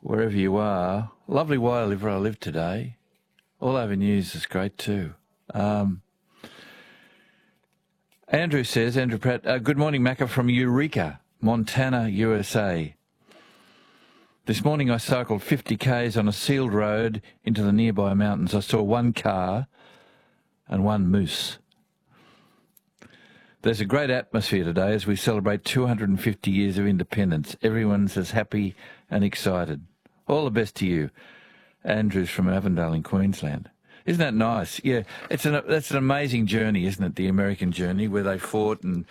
wherever you are. Lovely where I live today. All over news is great too. Andrew Pratt, good morning, Macca from Eureka, Montana, USA. This morning I cycled 50 k's on a sealed road into the nearby mountains. I saw one car and one moose. There's a great atmosphere today as we celebrate 250 years of independence. Everyone's as happy and excited. All the best to you. Andrew's from Avondale in Queensland. Isn't that nice? Yeah, that's an amazing journey, isn't it? The American journey where they fought and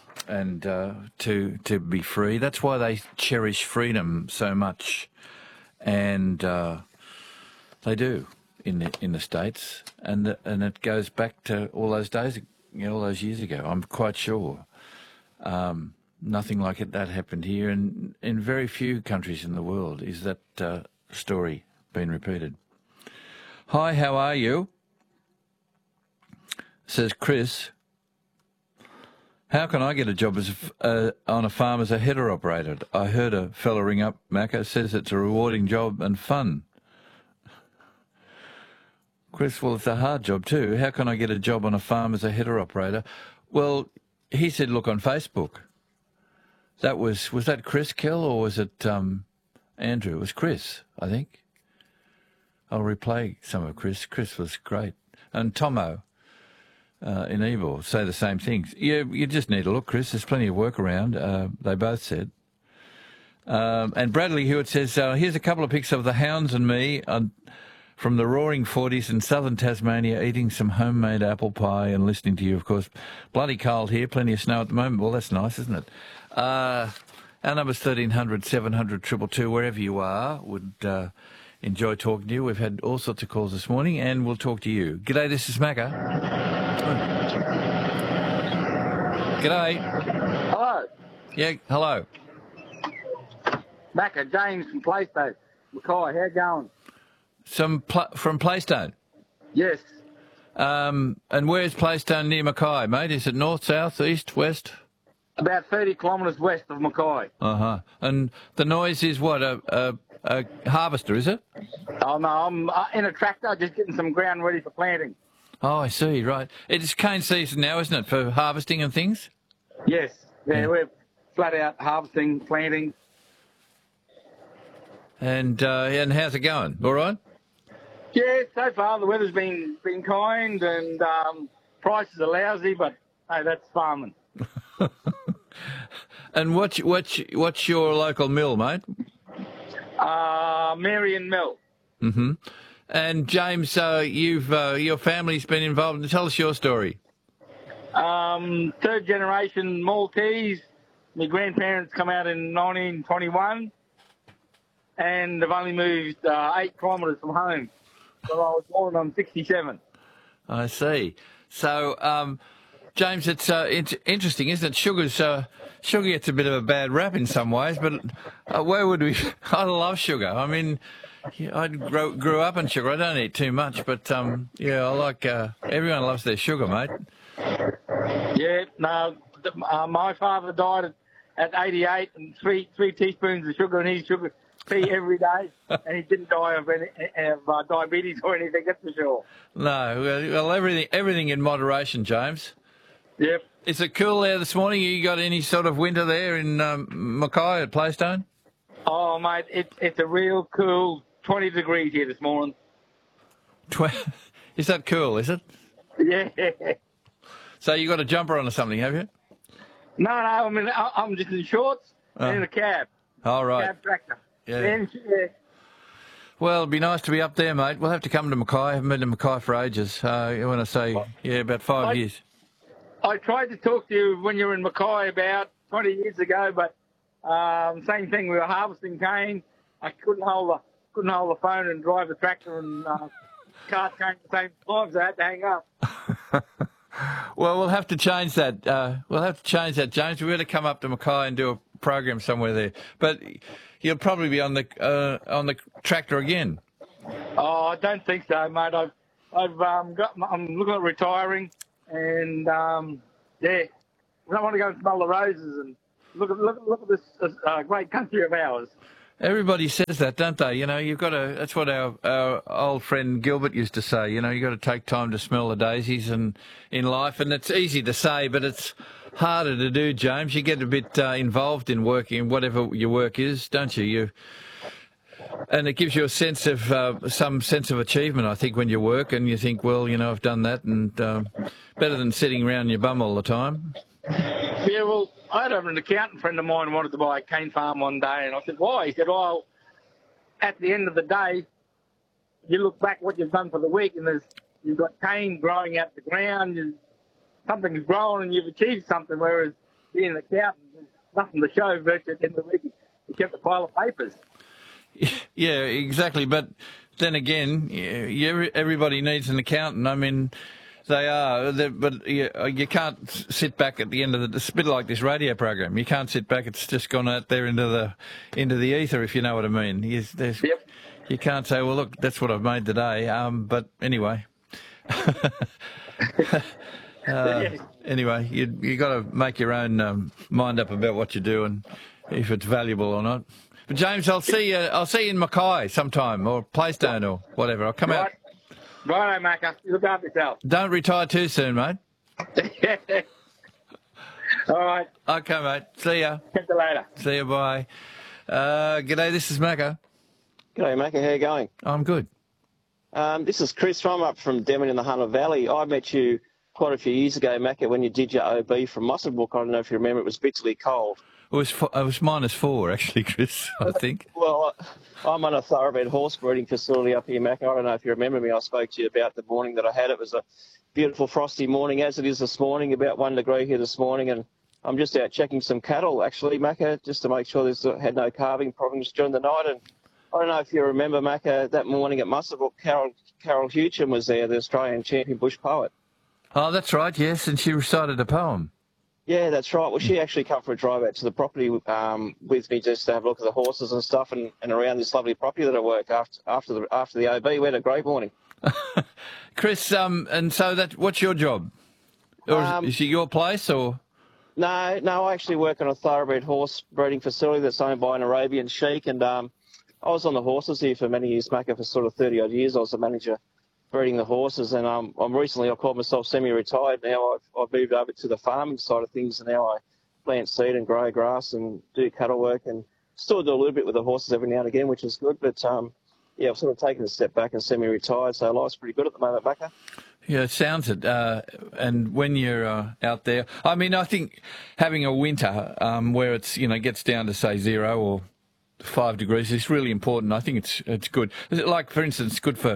to be free. That's why they cherish freedom so much, and they do in the States, and it goes back to all those days, all those years ago. I'm quite sure. Nothing like that happened here, and in very few countries in the world is that story been repeated. Hi, how are you? Says Chris. How can I get a job on a farm as a header operator? I heard a fella ring up, Macca, says it's a rewarding job and fun. Chris, well, it's a hard job too. How can I get a job on a farm as a header operator? Well, he said look on Facebook. Was that Chris Kell or was it Andrew? It was Chris, I think. I'll replay some of Chris. Chris was great. And Tomo in Ebor say the same things. You just need to look, Chris. There's plenty of work around, they both said. And Bradley Hewitt says, here's a couple of pics of the hounds and me from the roaring 40s in southern Tasmania, eating some homemade apple pie and listening to you, of course. Bloody cold here, plenty of snow at the moment. Well, that's nice, isn't it? Our number's 1300 700 222, wherever you are, would enjoy talking to you. We've had all sorts of calls this morning, and we'll talk to you. G'day, this is Macca. G'day. Hello. Yeah, hello. Macca, James from Playstone. Mackay, how you going? From Playstone? Yes. And where's Playstone near Mackay, mate? Is it north, south, east, west? About 30 kilometres west of Mackay. Uh-huh. And the noise is what, a harvester, is it? Oh, no, I'm in a tractor just getting some ground ready for planting. Oh, I see, right. It's cane season now, isn't it, for harvesting and things? Yes. Yeah, we're flat out harvesting, planting. And how's it going? All right? Yeah, so far the weather's been kind and prices are lousy, but hey, that's farming. And what's your local mill, mate? Marion Mill. Mm-hmm. And James, your family's been involved. Tell us your story. Third generation Maltese. My grandparents come out in 1921, and they've only moved 8 kilometres from home. So I was born on 67. I see. So, James, it's interesting, isn't it? Sugar gets a bit of a bad rap in some ways, but where would we? I love sugar. I mean, I grew up on sugar. I don't eat too much, but I like. Everyone loves their sugar, mate. Yeah. No, my father died at 88, and three teaspoons of sugar in his sugar tea every day, and he didn't die of diabetes or anything. That's for sure. No, well, everything in moderation, James. Yep. Is it cool there this morning? You got any sort of winter there in Mackay at Playstone? Oh, mate, it's a real cool 20 degrees here this morning. Is that cool, is it? Yeah. So you got a jumper on or something, have you? No, I mean, I'm just in shorts and in a cab. Oh, right. Cab tractor. Yeah. Well, it'd be nice to be up there, mate. We'll have to come to Mackay. I haven't been to Mackay for ages. When I say, about 5 years. I tried to talk to you when you were in Mackay about 20 years ago, but same thing. We were harvesting cane. I couldn't hold the phone and drive the tractor, and cars came at the same time, so I had to hang up. Well, we'll have to change that. James. We better come up to Mackay and do a program somewhere there. But you'll probably be on the tractor again. Oh, I don't think so, mate. I'm looking at retiring, and I don't want to go and smell the roses and look at this great country of ours. Everybody says that, don't they? You know, you've got to. That's what our old friend Gilbert used to say. You know, you've got to take time to smell the daisies in life, and it's easy to say, but it's harder to do, James. You get a bit involved in working, whatever your work is, don't you? And it gives you a sense of some sense of achievement, I think, when you work, and you think, well, you know, I've done that, and better than sitting around your bum all the time. Yeah, well, I had an accountant friend of mine who wanted to buy a cane farm one day, and I said, why? He said, well, at the end of the day, you look back what you've done for the week, and you've got cane growing out the ground, something's grown, and you've achieved something, whereas being an accountant, there's nothing to show virtually at the end of the week. You kept a pile of papers. Yeah, exactly. But then again, everybody needs an accountant. I mean, they are, but you can't sit back at the end of it's a bit like this radio program. You can't sit back; it's just gone out there into the ether, if you know what I mean. Yep. You can't say, "Well, look, that's what I've made today." But anyway, anyway, you got to make your own mind up about what you do and if it's valuable or not. But James, I'll see you in Mackay sometime, or Playstone, or whatever. I'll come out. Righto, Macca. You look after yourself. Don't retire too soon, mate. All right. Okay, mate. See ya. Catch you later. See you. Bye. G'day. This is Macca. G'day, Macca. How you going? I'm good. This is Chris. I'm up from Denman in the Hunter Valley. I met you quite a few years ago, Macca, when you did your OB from Muswellbrook. I don't know if you remember. It was bitterly cold. It was -4, actually, Chris, I think. Well, I'm on a thoroughbred horse breeding facility up here, Macca. I don't know if you remember me. I spoke to you about the morning that I had. It was a beautiful frosty morning, as it is this morning, about 1 degree here this morning. And I'm just out checking some cattle, actually, Macca, just to make sure there's had no calving problems during the night. And I don't know if you remember, Macca, that morning at Muswellbrook, Carol Hewcham was there, the Australian champion bush poet. Oh, that's right, yes, and she recited a poem. Yeah, that's right. Well, she actually come for a drive out to the property with me just to have a look at the horses and stuff and around this lovely property that I work after the OB. We had a great morning. Chris, and so what's your job? Or is it your place or? No, I actually work on a thoroughbred horse breeding facility that's owned by an Arabian sheik, and I was on the horses here for many years, Macca, for sort of 30-odd years. I was the manager breeding the horses, and I called myself semi-retired. Now I've moved over to the farming side of things, and now I plant seed and grow grass and do cattle work, and still do a little bit with the horses every now and again, which is good. But yeah, I've sort of taken a step back and semi-retired, so life's pretty good at the moment, Macca. Yeah, it sounds it. And when you're out there, I mean, I think having a winter where it's gets down to say 0 or 5 degrees is really important. I think it's good. Like, for instance, it's good for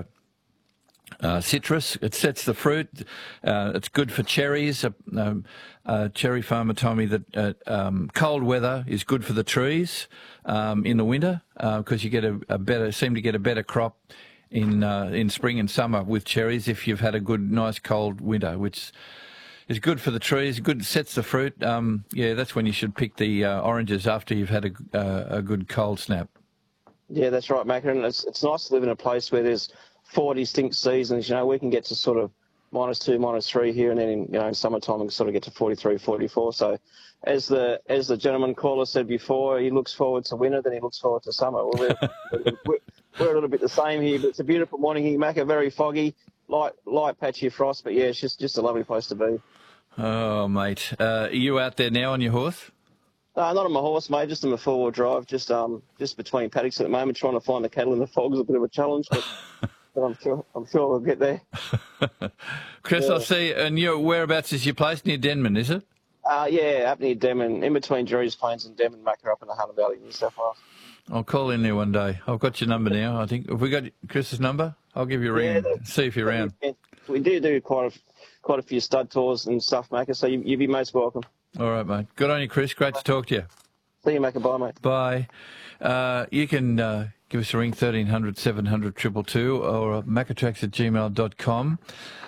citrus. It sets the fruit. It's good for cherries. A cherry farmer told me that cold weather is good for the trees in the winter because you get seem to get a better crop in spring and summer with cherries if you've had a good, nice cold winter, which is good for the trees. Good, sets the fruit. Yeah, that's when you should pick the oranges after you've had a good cold snap. Yeah, that's right, Macca. And it's nice to live in a place where there's 4 distinct seasons. We can get to sort of -2, -3 here, and then in summertime we can sort of get to 43, 44. So as the gentleman caller said before, he looks forward to winter, then he looks forward to summer. Well, we're a little bit the same here, but it's a beautiful morning here, Macca, very foggy, light patchy frost, but yeah, it's just a lovely place to be. Oh, mate. Are you out there now on your horse? No, not on my horse, mate, just on my four-wheel drive, just between paddocks at the moment, trying to find the cattle in the fog is a bit of a challenge, but I'm sure we'll get there. Chris, I'll see. And whereabouts is your place? Near Denman, is it? Yeah, up near Denman, in between Drury's Plains and Denman, Macca, up in the Hunter Valley, New South Wales. I'll call in there one day. I've got your number now, I think. Have we got Chris's number? I'll give you a ring and see if you're around. We do quite a few stud tours and stuff, Macca, so you'd be most welcome. All right, mate. Good on you, Chris. Great to talk to you. See you, Macca. Bye, mate. Bye. You can give us a ring, 1300 700 222 or maccatracks@gmail.com.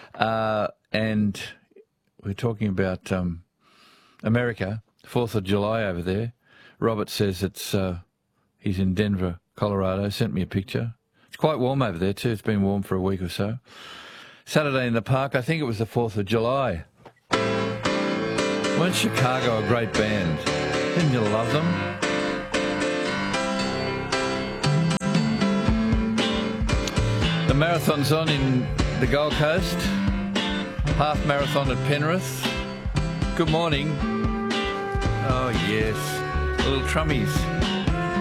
And we're talking about America, 4th of July over there. Robert says he's in Denver, Colorado. Sent me a picture. It's quite warm over there too. It's been warm for a week or so. Saturday in the Park, I think it was the 4th of July. Weren't Chicago a great band? Didn't you love them? marathon's on in the Gold Coast. Half marathon at Penrith. Good morning. Oh, yes. The little Trummies.